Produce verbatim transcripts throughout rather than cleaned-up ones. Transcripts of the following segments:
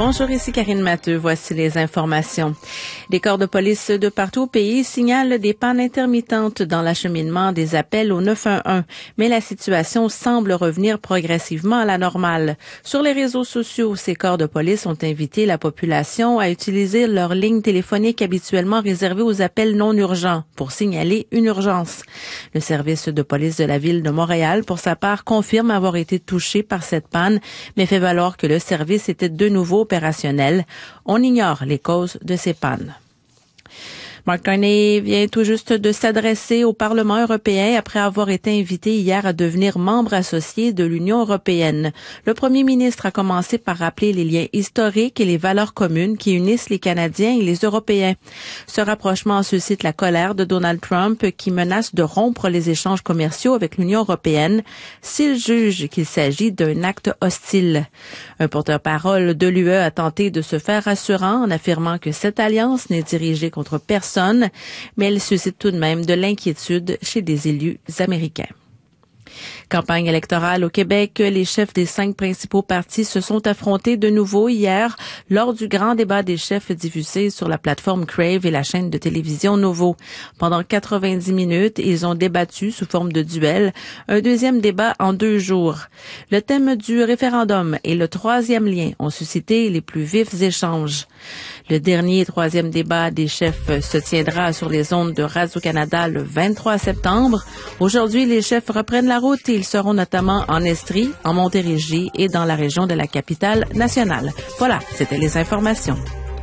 Bonjour, ici Karine Matteux. Voici les informations. Des corps de police de partout au pays signalent des pannes intermittentes dans l'acheminement des appels au neuf un un, mais la situation semble revenir progressivement à la normale. Sur les réseaux sociaux, ces corps de police ont invité la population à utiliser leur ligne téléphonique habituellement réservée aux appels non urgents pour signaler une urgence. Le service de police de la ville de Montréal, pour sa part, confirme avoir été touché par cette panne, mais fait valoir que le service était de nouveau opérationnel. On ignore les causes de ces pannes. Mark Carney vient tout juste de s'adresser au Parlement européen après avoir été invité hier à devenir membre associé de l'Union européenne. Le premier ministre a commencé par rappeler les liens historiques et les valeurs communes qui unissent les Canadiens et les Européens. Ce rapprochement suscite la colère de Donald Trump qui menace de rompre les échanges commerciaux avec l'Union européenne s'il juge qu'il s'agit d'un acte hostile. Un porte-parole de l'U E a tenté de se faire rassurant en affirmant que cette alliance n'est dirigée contre personne, mais elle suscite tout de même de l'inquiétude chez des élus américains. Campagne électorale au Québec, les chefs des cinq principaux partis se sont affrontés de nouveau hier lors du grand débat des chefs diffusé sur la plateforme Crave et la chaîne de télévision Novo. Pendant quatre-vingt-dix minutes, ils ont débattu sous forme de duel, un deuxième débat en deux jours. Le thème du référendum et le troisième lien ont suscité les plus vifs échanges. Le dernier et troisième débat des chefs se tiendra sur les ondes de Radio-Canada le vingt-trois septembre. Aujourd'hui, les chefs reprennent la route et ils seront notamment en Estrie, en Montérégie et dans la région de la capitale nationale. Voilà, c'était les informations.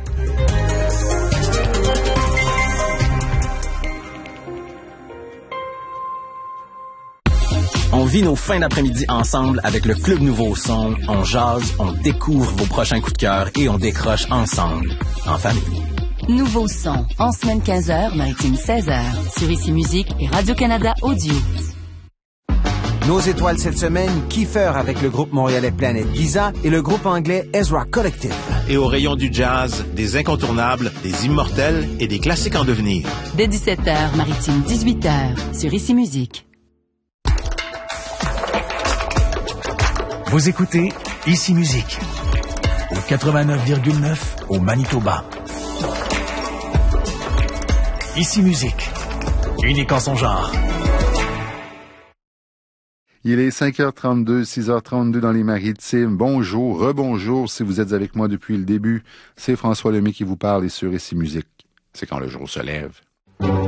On vit nos fins d'après-midi ensemble avec le Club Nouveau Son. On jase, on découvre vos prochains coups de cœur et on décroche ensemble, en famille. Nouveau Son, en semaine quinze heures, maritime seize heures, sur Ici Musique et Radio-Canada Audio. Nos étoiles cette semaine, Kiefer avec le groupe montréalais Planet Giza et le groupe anglais Ezra Collective. Et au rayon du jazz, des incontournables, des immortels et des classiques en devenir. Dès dix-sept heures, maritime dix-huit heures, sur Ici Musique. Vous écoutez Ici Musique, au quatre-vingt-neuf virgule neuf au Manitoba. Ici Musique, unique en son genre. Il est cinq heures trente-deux, six heures trente-deux dans les Maritimes. Bonjour, rebonjour si vous êtes avec moi depuis le début. C'est François Lemay qui vous parle et sur Ici Musique. C'est quand le jour se lève.